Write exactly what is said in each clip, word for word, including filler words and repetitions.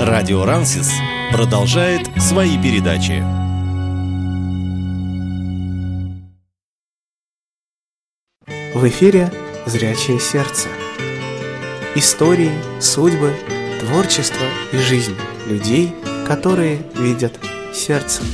Радио Рансис продолжает свои передачи. В эфире «Зрячее сердце». Истории, судьбы, творчество и жизнь людей, которые видят сердцем.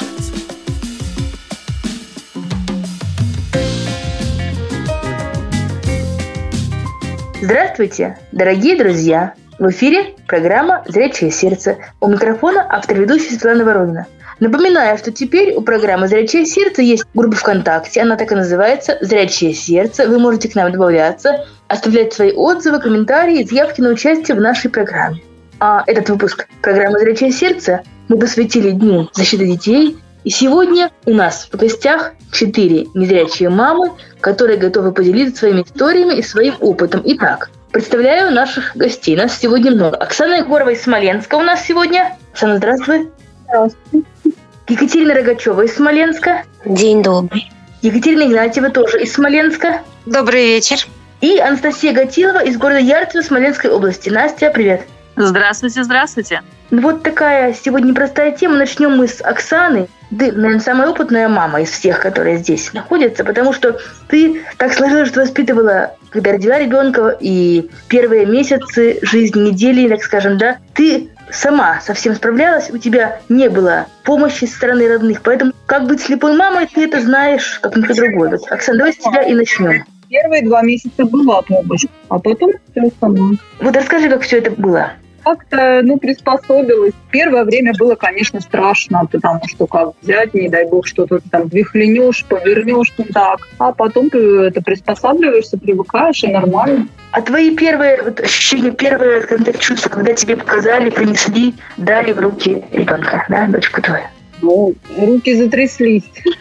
Здравствуйте, дорогие друзья! В эфире программа «Зрячее сердце». У микрофона автор ведущая Светлана Воронина. Напоминаю, что теперь у программы «Зрячее сердце» есть группа ВКонтакте. Она так и называется «Зрячее сердце». Вы можете к нам добавляться, оставлять свои отзывы, комментарии, заявки на участие в нашей программе. А этот выпуск программы «Зрячее сердце» мы посвятили Дню защиты детей. И сегодня у нас в гостях четыре незрячие мамы, которые готовы поделиться своими историями и своим опытом. Итак, представляю наших гостей. Нас сегодня много. Оксана Егорова из Смоленска у нас сегодня. Оксана, здравствуй. Здравствуйте. Екатерина Рогачева из Смоленска. День добрый. Екатерина Игнатьева тоже из Смоленска. Добрый вечер. И Анастасия Гатилова из города Ярцево Смоленской области. Настя, привет. Здравствуйте, здравствуйте. Вот такая сегодня непростая тема. Начнем мы с Оксаны. Ты, наверное, самая опытная мама из всех, которые здесь находятся, потому что ты так сложилось, что воспитывала, когда родила ребенка, и первые месяцы жизни, недели, так скажем, да, ты сама совсем справлялась, у тебя не было помощи со стороны родных, поэтому как быть слепой мамой, ты это знаешь, как никто другой. Вот, Оксана, давай с тебя и начнем. Первые два месяца была помощь, а потом все сама. Вот расскажи, как все это было. Как-то, ну, приспособилась. Первое время было, конечно, страшно, потому что как взять, не дай бог, что-то там вихленешь, повернешь не так. А потом ты это приспосабливаешься, привыкаешь, и нормально. А твои первые вот, ощущения, первые контакт чувства, когда тебе показали, принесли, дали в руки ребенка, да, дочку твою? Ну, руки затряслись.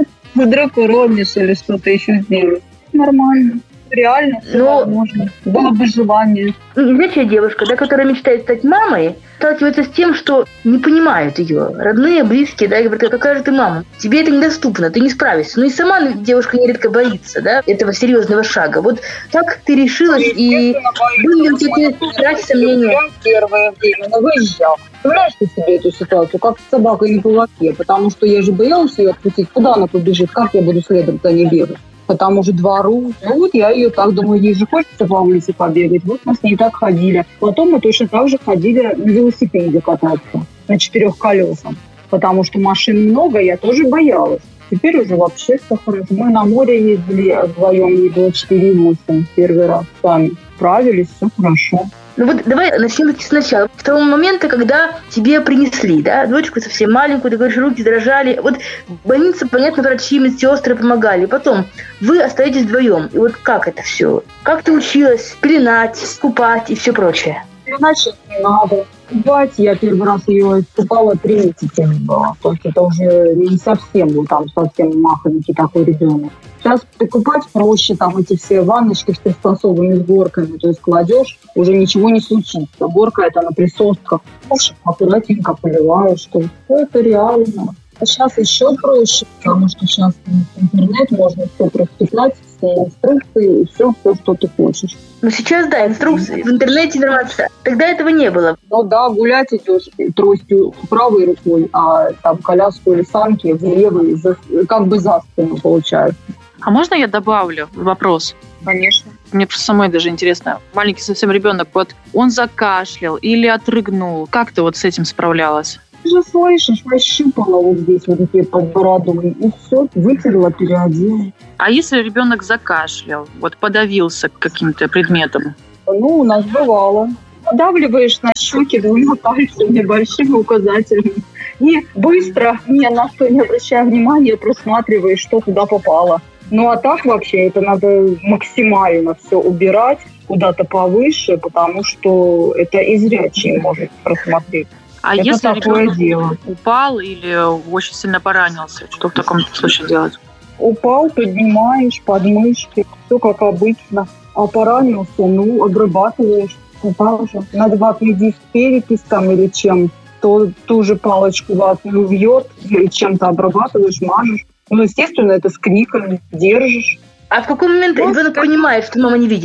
Вдруг уронишь или что-то еще сделаешь. Нормально. Реально все Но... возможно. Было бы желание. Незрячая девушка, да, которая мечтает стать мамой, сталкивается с тем, что не понимают ее родные, близкие, да, и говорят, какая же ты мама? Тебе это недоступно, ты не справишься. Ну и сама девушка нередко боится, да, этого серьезного шага. Вот как ты решилась, и были ли какие-то страхи, сомнения? Первое время, но выезжал. Представляешь ты себе эту ситуацию, как с собакой на поводке, потому что я же боялась ее отпустить. Куда она побежит, как я буду следом за ней бегать? По тому же двору. Ну вот я ее так думаю, ей же хочется по улице побегать. Вот мы с ней так ходили. Потом мы точно так же ходили на велосипеде кататься, на четырех колесах. Потому что машин много, я тоже боялась. Теперь уже вообще все хорошо. Мы на море ездили вдвоем, ей было четыре восемь первый раз сами. Справились, все хорошо. Ну вот давай начнем сначала. С того момента, когда тебе принесли, да, дочку совсем маленькую, ты говоришь, руки дрожали. Вот в больнице, понятно, врачи, медсестры помогали. Потом вы остаетесь вдвоем. И вот как это все? Как ты училась пеленать, купать и все прочее? Иначе не надо. Купать я первый раз ее искупала, три месяца не было. То есть это уже не совсем был там совсем махонький такой ребенок. Сейчас купать проще, там эти все ванночки с приспособами, с горками. То есть кладешь, уже ничего не случится. Горка это на присостках. Аккуратненько поливаешь, что это реально. А сейчас еще проще, потому что сейчас интернет, можно все прочитать, все инструкции и все, все, что ты хочешь. Ну сейчас, да, инструкции, в интернете информация. Тогда этого не было. Ну да, гулять идешь тростью правой рукой, а там коляску или санки в левой, как бы за спину получается. А можно я добавлю вопрос? Конечно. Мне просто самой даже интересно. Маленький совсем ребенок, вот он закашлял или отрыгнул. Как ты вот с этим справлялась? Ты же слышишь, пощупала вот здесь вот такие под бородой, и все, вытерла, переодела. А если ребенок закашлял, вот подавился каким-то предметом? Ну, у нас бывало. Подавливаешь на щеки двумя пальцами, большими указательными. И быстро, ни на что не обращая внимания, просматриваешь, что туда попало. Ну, а так вообще это надо максимально все убирать куда-то повыше, потому что это и зрячий может просмотреть. А это если ребенок дело. упал или очень сильно поранился, что в таком случае делать? Упал, поднимаешь подмышки, все как обычно. А поранился, ну, обрабатываешь. Также. Надо ватный диск перекись там или чем, то ту же палочку ватную вьет, или чем-то обрабатываешь, мажешь. Ну, естественно, это с криками держишь. А в какой момент ну, ребенок как... понимает, что мама не видит?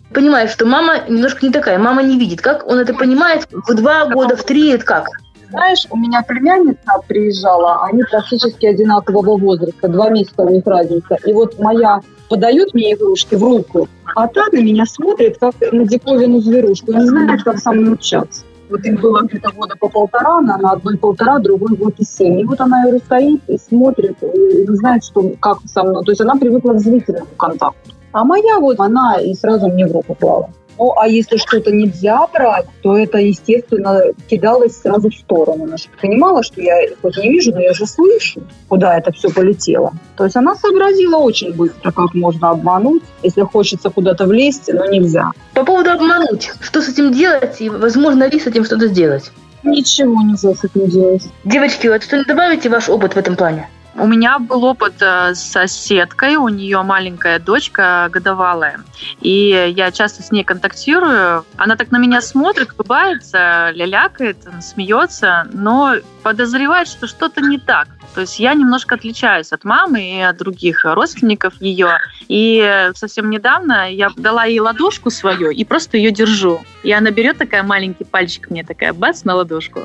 Понимаешь, что мама немножко не такая, мама не видит. Как он это понимает в два года, в три, это как? Знаешь, у меня племянница приезжала, они практически одинакового возраста, два месяца у них разница. И вот моя подает мне игрушки в руку, а та на меня смотрит, как на диковину зверушку, не знает, как со мной общаться. Вот им было где-то года по полтора, она на одной полтора, другой год и семь. И вот она, говорю, стоит и смотрит, и не знает, что, как со мной. То есть она привыкла к зрительному контакту. А моя вот, она и сразу мне в руку клала. Ну, а если что-то нельзя брать, то это, естественно, кидалось сразу в сторону. Она же понимала, что я хоть не вижу, но я же слышу, куда это все полетело. То есть она сообразила очень быстро, как можно обмануть, если хочется куда-то влезть, но нельзя. По поводу обмануть, что с этим делать и возможно ли с этим что-то сделать? Ничего нельзя с этим делать. Девочки, вот что не добавите ваш опыт в этом плане? У меня был опыт с соседкой, у нее маленькая дочка годовалая, и я часто с ней контактирую. Она так на меня смотрит, улыбается, лялякает, смеется, но подозревает, что что-то не так. То есть я немножко отличаюсь от мамы и от других родственников ее. И совсем недавно я дала ей ладошку свою и просто ее держу. И она берет такая маленький пальчик мне, такая бац на ладошку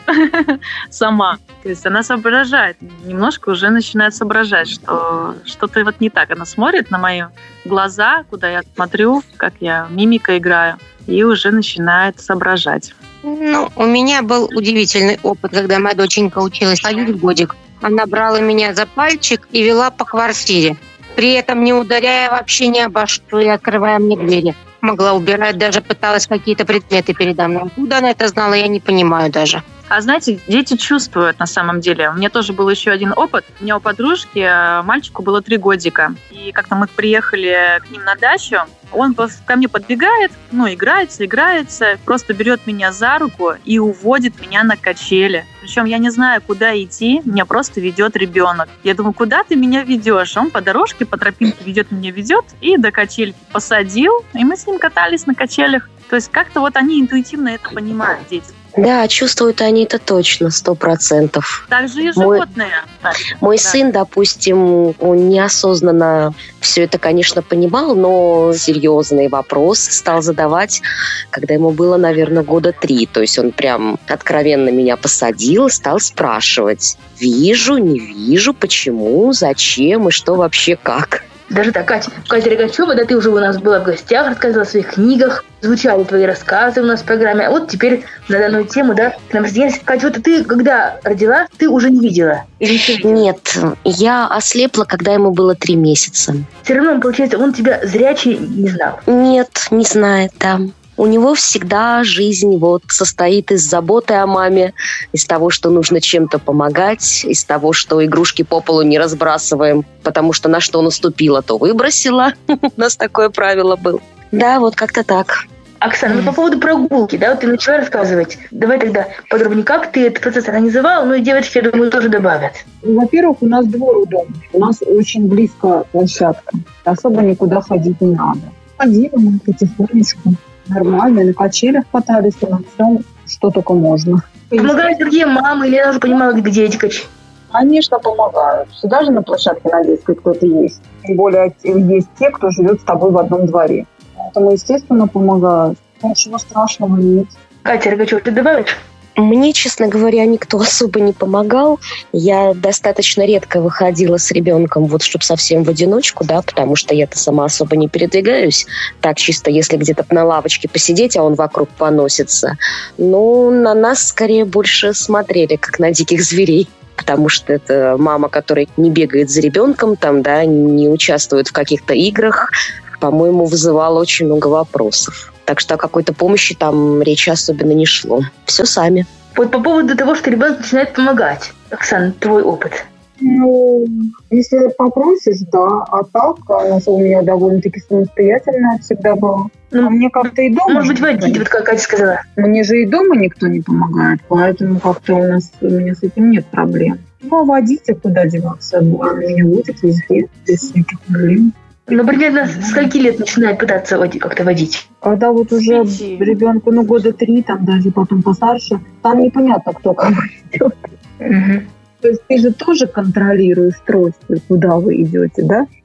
сама. То есть она соображает, немножко уже начинает соображать, что что-то вот не так. Она смотрит на мои глаза, куда я смотрю, как я мимикой играю, и уже начинает соображать. Ну, у меня был удивительный опыт, когда моя доченька училась ходить в годик. Она брала меня за пальчик и вела по квартире, при этом не ударяя вообще ни обо что и открывая мне двери. Могла убирать, даже пыталась какие-то предметы передо мной. Откуда она это знала, я не понимаю даже. А знаете, дети чувствуют на самом деле. У меня тоже был еще один опыт. У меня у подружки мальчику было три годика. И как-то мы приехали к ним на дачу. Он ко мне подбегает, ну, играется, играется, просто берет меня за руку и уводит меня на качели. Причем я не знаю, куда идти, меня просто ведет ребенок. Я думаю, куда ты меня ведешь? Он по дорожке, по тропинке ведет меня, ведет, и до качельки посадил, и мы с ним катались на качелях. То есть как-то вот они интуитивно это понимают, дети. Да, чувствуют они это точно, сто процентов. Так же и животные. Мой, мой да. сын, допустим, он неосознанно все это, конечно, понимал, но серьезные вопросы стал задавать, когда ему было, наверное, года три. То есть он прям откровенно меня посадил, стал спрашивать. Вижу, не вижу, почему, зачем и что вообще как. Даже так, Катя, Катя Рогачева, да, ты уже у нас была в гостях, рассказывала о своих книгах, звучали твои рассказы у нас в программе. А вот теперь на данную тему, да, к нам присоединилась. Катя, вот ты, когда родила, ты уже не видела? Или не видела? Нет, я ослепла, когда ему было три месяца. Все равно, получается, он тебя зрячий не знал? Нет, не знает, да. У него всегда жизнь вот состоит из заботы о маме, из того, что нужно чем-то помогать, из того, что игрушки по полу не разбрасываем, потому что на что наступила, то выбросила. У нас такое правило было. Да, вот как-то так. Оксана, ну по поводу прогулки, да, вот ты начала рассказывать. Давай тогда подробнее, как ты этот процесс организовала, ну и девочки, я думаю, тоже добавят. Во-первых, у нас двор у дома, у нас очень близко площадка, особо никуда ходить не надо. Ходили мы потихонечку. Нормально, на качелях катались, на всем, что только можно. Помогают другие мамы, или я уже понимала, где эти качели? Конечно, помогают. Всегда же на площадке на детской кто-то есть. Тем более есть те, кто живет с тобой в одном дворе. Поэтому, естественно, помогают. Ничего страшного нет. Катя Рогачева, ты добавишь? Мне, честно говоря, никто особо не помогал. Я достаточно редко выходила с ребенком, вот чтобы совсем в одиночку, да, потому что я-то сама особо не передвигаюсь. Так чисто, если где-то на лавочке посидеть, а он вокруг поносится. Но на нас скорее больше смотрели, как на диких зверей. Потому что это мама, которая не бегает за ребенком, там, да, не участвует в каких-то играх, по-моему, вызывала очень много вопросов. Так что о какой-то помощи там речи особенно не шло. Все сами. Вот по поводу того, что ребенок начинает помогать. Оксана, твой опыт. Ну, если попросишь, да. А так, у меня довольно-таки самостоятельная всегда была. Ну, мне как-то и дома... Может быть, водить, вот как Катя сказала. Мне же и дома никто не помогает, поэтому как-то у нас у меня с этим нет проблем. Ну, а водить, а куда деваться? Он меня водит везде, без всяких проблем. Ну, примерно с скольки лет начинает пытаться водить, как-то водить? Когда вот уже ребенку, ну, года три, там даже потом постарше, там непонятно, кто кого идет. Угу. То есть ты же тоже контролируешь тростью, куда вы идете, да?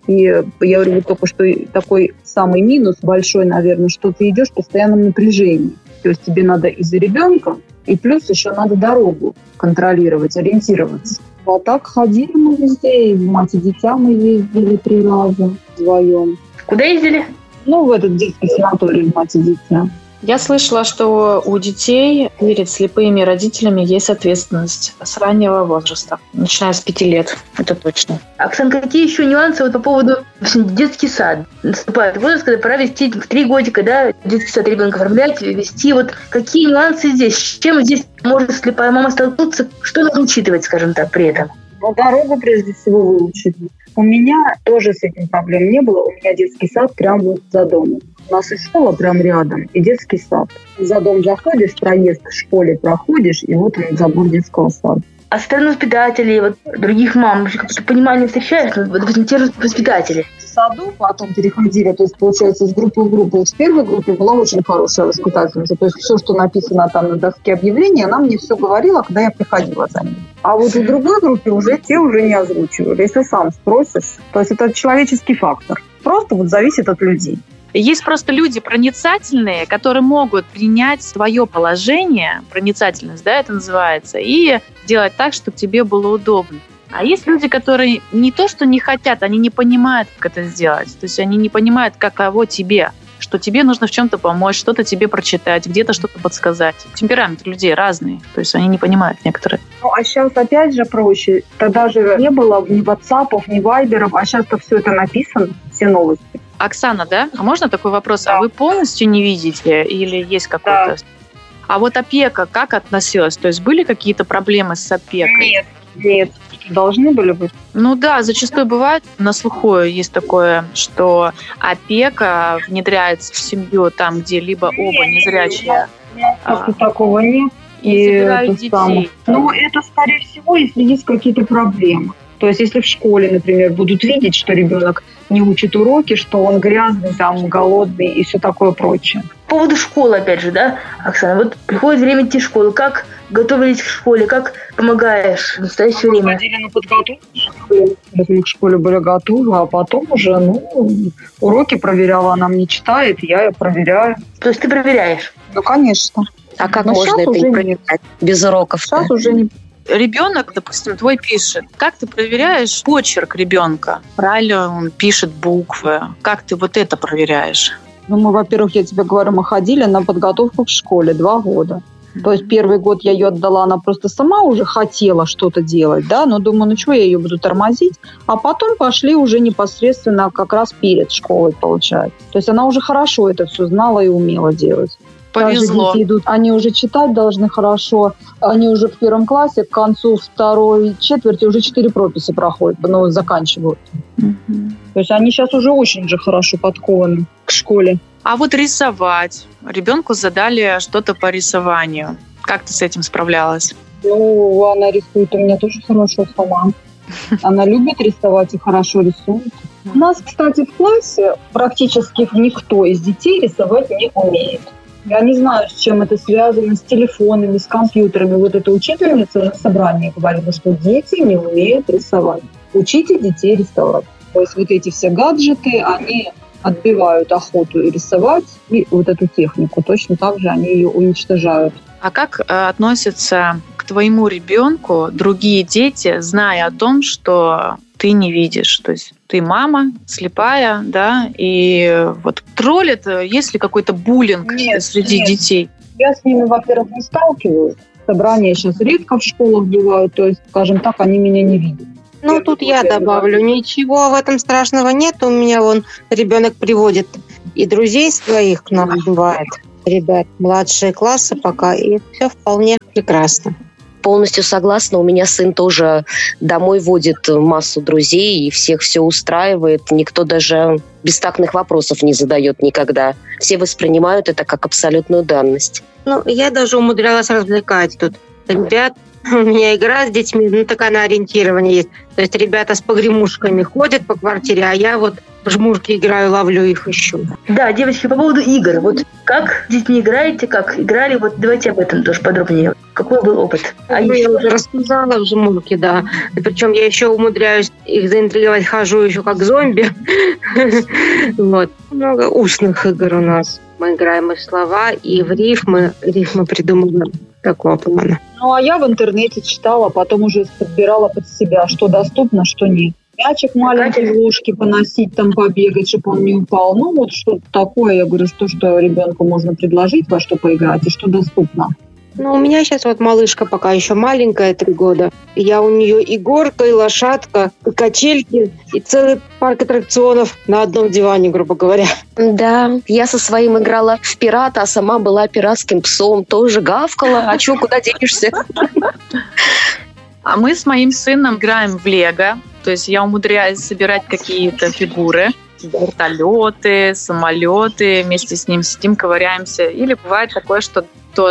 И я говорю, вот только что такой самый минус большой, наверное, что ты идешь в постоянном напряжении. То есть тебе надо и за ребенка, и плюс еще надо дорогу контролировать, ориентироваться. А так ходили мы везде, и в «Мать и дитя» мы ездили три раза вдвоем. Куда ездили? Ну, в этот детский санаторий «Мать и дитя». Я слышала, что у детей перед слепыми родителями есть ответственность с раннего возраста, начиная с пяти лет, это точно. Оксан, какие еще нюансы вот по поводу детский сад? Наступает возраст, когда пора вести в три годика, да, детский сад ребенка оформлять, вести. Вот какие нюансы здесь? С чем здесь может слепая мама столкнуться? Что надо учитывать, скажем так, при этом? Ну, дорогу прежде всего выучить. У меня тоже с этим проблем не было. У меня детский сад прямо вот за домом. У нас и школа прям рядом, и детский сад. За дом заходишь, проезд в школе проходишь, и вот он забор детского сада. А со стороны воспитателей, вот, других мам, какое-то понимание встречаешь? Вот, допустим, те же воспитатели. В саду потом переходили, то есть, получается, с группы в группу. Вот в первой группе была очень хорошая воспитательница. То есть все, что написано там на доске объявления, она мне все говорила, когда я приходила за ней. А вот в другой группе уже те уже не озвучивали. Если сам спросишь, то есть это человеческий фактор. Просто вот зависит от людей. Есть просто люди проницательные, которые могут принять свое положение, проницательность, да, это называется, и сделать так, чтобы тебе было удобно. А есть люди, которые не то, что не хотят, они не понимают, как это сделать. То есть они не понимают, каково тебе, что тебе нужно в чем-то помочь, что-то тебе прочитать, где-то что-то подсказать. Темперамент людей разный, то есть они не понимают некоторые. Ну, а сейчас опять же проще. Тогда же не было ни ватсапов, ни вайберов, а сейчас-то все это написано, все новости. Оксана, да? А можно такой вопрос? Да. А вы полностью не видите или есть какой-то... Да. А вот опека как относилась? То есть были какие-то проблемы с опекой? Нет, нет. Должны были быть. Ну да, зачастую бывает, на слуху есть такое, что опека внедряется в семью там, где либо оба незрячие. Как-то а, такого нет. И, и забирают детей. Самое. Ну, это, скорее всего, если есть какие-то проблемы. То есть, если в школе, например, будут видеть, что ребенок не учит уроки, что он грязный, там, голодный и все такое прочее. По поводу школы, опять же, да, Оксана, вот приходит время идти в школу, как готовились к школе, как помогаешь в настоящее время? Мы ходили на подготовку в школе, мы к школе были готовы, а потом уже, ну, уроки проверяла, она мне читает, я ее проверяю. То есть ты проверяешь? Ну, конечно. А как Но можно это не проверять без уроков? Сейчас уже не... Ребенок, допустим, твой пишет. Как ты проверяешь почерк ребенка? Правильно он пишет буквы? Как ты вот это проверяешь? Ну, мы, во-первых, я тебе говорю, мы ходили на подготовку в школе два года. Mm-hmm. То есть первый год я ее отдала, она просто сама уже хотела что-то делать, да, но думаю, ну что, я ее буду тормозить. А потом пошли уже непосредственно как раз перед школой, получается. То есть она уже хорошо это все знала и умела делать. Повезло. Дети идут, они уже читать должны хорошо, они уже в первом классе, к концу второй четверти уже четыре прописи проходят, ну, заканчивают. Mm-hmm. То есть они сейчас уже очень же хорошо подкованы к школе. А вот рисовать. Ребенку задали что-то по рисованию. Как ты с этим справлялась? Ну, она рисует у меня тоже хорошо сама. Она любит рисовать и хорошо рисует. У нас, кстати, в классе практически никто из детей рисовать не умеет. Я не знаю, с чем это связано, с телефонами, с компьютерами. Вот эта учительница на собрании говорила, что дети не умеют рисовать. Учите детей рисовать. То есть вот эти все гаджеты, они отбивают охоту рисовать, и вот эту технику. Точно так же они ее уничтожают. А как э, относятся к твоему ребенку другие дети, зная о том, что ты не видишь? То есть ты мама, слепая, да, и вот троллят, есть ли какой-то буллинг нет, среди нет. детей? Я с ними, во-первых, не сталкиваюсь. Собрания сейчас редко в школах бывают, то есть, скажем так, они меня не видят. Ну, я тут я добавлю, ничего в этом страшного нет. У меня вон ребенок приводит и друзей своих к нам бывает. Ребят, младшие классы пока, и все вполне прекрасно. Полностью согласна. У меня сын тоже домой водит массу друзей, и всех все устраивает. Никто даже бестактных вопросов не задает никогда. Все воспринимают это как абсолютную данность. Ну, я даже умудрялась развлекать тут. Ребят, у меня игра с детьми, ну, такая на ориентирование есть. То есть ребята с погремушками ходят по квартире, а я вот в жмурки играю, ловлю их, ищу. Да, девочки, по поводу игр. Вот как с детьми играете, как играли, вот давайте об этом тоже подробнее. Какой был опыт? А Ну, я еще... уже рассказала в жмурке, да. И причем я еще умудряюсь их заинтриговать, хожу еще как зомби. Вот. Много устных игр у нас. Мы играем и в слова, и в рифмы. Рифмы придумываем такого плана. Ну, а я в интернете читала, потом уже подбирала под себя, что доступно, что нет. Мячик маленький в ложке поносить, там побегать, чтобы он не упал. Ну, вот что-то такое, я говорю, что, что ребенку можно предложить, во что поиграть, и что доступно. Ну, у меня сейчас вот малышка пока еще маленькая, три года. Я у нее и горка, и лошадка, и качельки, и целый парк аттракционов на одном диване, грубо говоря. Да, я со своим играла в пирата, а сама была пиратским псом. Тоже гавкала. А чё, куда денешься? А мы с моим сыном играем в Лего. То есть я умудряюсь собирать какие-то фигуры. Вертолеты, самолеты. Вместе с ним сидим, ковыряемся. Или бывает такое, что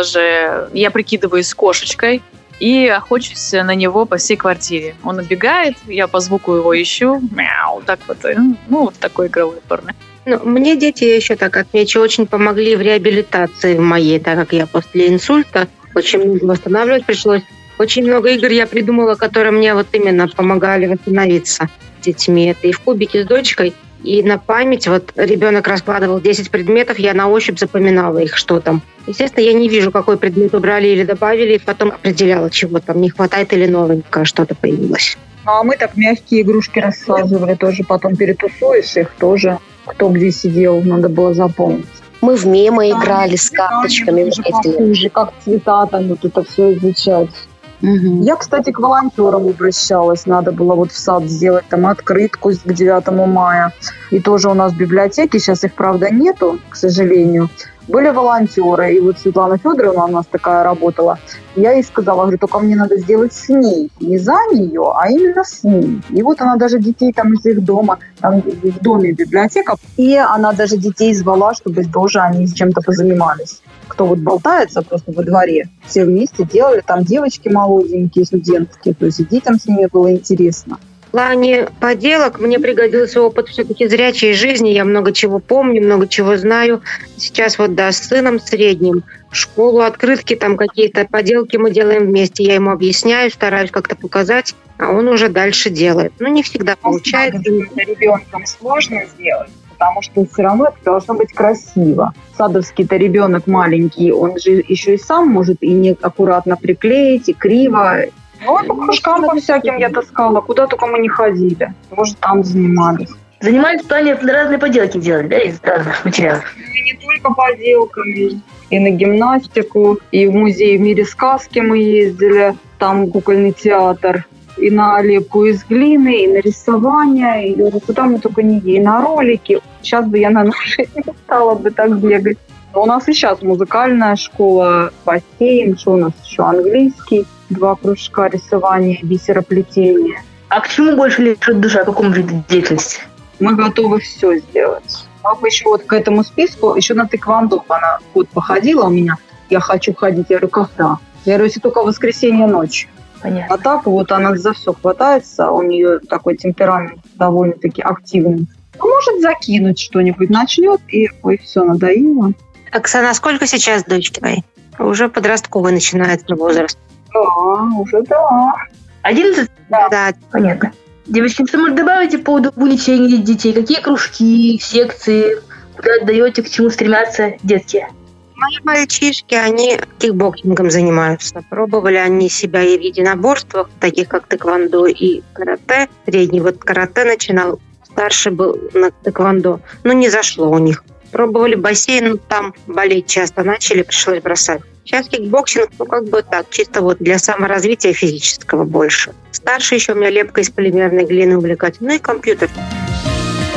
тоже я прикидываюсь кошечкой и охочусь на него по всей квартире. Он убегает, я по звуку его ищу. Мяу, так вот. Ну, вот такой игровой формы. Ну, мне дети, я еще так отмечу, очень помогли в реабилитации моей, так как я после инсульта очень много восстанавливать пришлось. Очень много игр я придумала, которые мне вот именно помогали восстановиться с детьми. Это и в кубике с дочкой, и на память. Вот ребенок раскладывал десять предметов, я на ощупь запоминала их, что там. Естественно, я не вижу, какой предмет убрали или добавили, и потом определяла, чего там не хватает или новенькое что-то появилось. А мы так мягкие игрушки рассказывали тоже, потом перетусуешь их тоже. Кто где сидел, надо было запомнить. Мы в мемы играли с карточками. Похуже, как цвета там, вот это все изучать. Угу. Я, кстати, к волонтерам обращалась. Надо было вот в сад сделать там открытку к девятому мая. И тоже у нас в библиотеке, сейчас их, правда, нету, к сожалению. Были волонтеры, и вот Светлана Федоровна у нас такая работала. Я ей сказала, говорю, только мне надо сделать с ней. Не за нее, а именно с ней. И вот она даже детей там из их дома, там в доме библиотека, и она даже детей звала, чтобы тоже они чем-то позанимались. Кто вот болтается просто во дворе, все вместе делали, там девочки молоденькие, студентки, то есть и детям с ними было интересно. В плане поделок мне пригодился опыт все-таки зрячей жизни. Я много чего помню, много чего знаю. Сейчас вот, да, с сыном средним школу, открытки, там какие-то поделки мы делаем вместе. Я ему объясняю, стараюсь как-то показать, а он уже дальше делает. Ну, не всегда получается. Ребенком сложно сделать, потому что все равно это должно быть красиво. Садовский-то ребенок маленький, он же еще и сам может и неаккуратно приклеить, и криво. Ну, по кружкам по всяким я таскала, куда только мы не ходили. Может, там занимались. Занимались в плане разные поделки делать, да, из разных материалов? И не только поделками, и на гимнастику, и в музей «В мире сказки» мы ездили, там кукольный театр, и на лепку из глины, и на рисование, и куда мы только не ездили, и на ролики. Сейчас бы я, наверное, не стала бы так бегать. Но у нас и сейчас музыкальная школа, бассейн, что у нас еще, английский, два кружка рисования, бисероплетения. А к чему больше лежит душа, к какому виду деятельности? Мы готовы все сделать. Папа еще вот к этому списку, еще на тэквондо она год походила у меня. Я хочу ходить. Я говорю, когда? Я говорю, если только в воскресенье ночью. Понятно. А так вот она за все хватается. У нее такой темперамент довольно-таки активный. А может закинуть что-нибудь, начнет, и ой, все, надоело. Оксана, сколько сейчас дочки твоей? Уже подростковый начинается возраст. Да, уже да. Одиннадцать? Да. да. Понятно. Девочки, что можете добавить по поводу увлечения детей? Какие кружки, секции, куда отдаете, к чему стремятся детки? Мои мальчишки, они кикбоксингом занимаются. Пробовали они себя и в единоборствах, таких как тэквондо и карате. Средний вот карате начинал, старший был на тэквондо. Но не зашло у них. Пробовали бассейн, но там болеть часто начали, пришлось бросать. Сейчас кикбоксинг, ну как бы так, чисто вот для саморазвития физического больше. Старший еще у меня лепка из полимерной глины увлекательный, ну и компьютер.